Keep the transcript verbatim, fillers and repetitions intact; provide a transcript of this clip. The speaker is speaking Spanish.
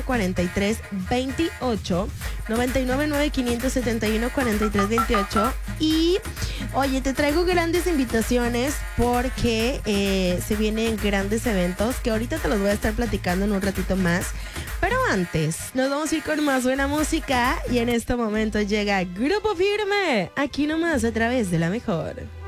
cuarenta y tres veintiocho, noventa y nueve nueve quinientos setenta y uno cuarenta y tres veintiocho. Y oye, te traigo grandes invitaciones porque eh, se vienen grandes eventos que ahorita te los voy a estar platicando en un ratito más. Pero antes, nos vamos a ir con más buena música y en este momento llega Grupo Firme, aquí nomás a través de La Mejor.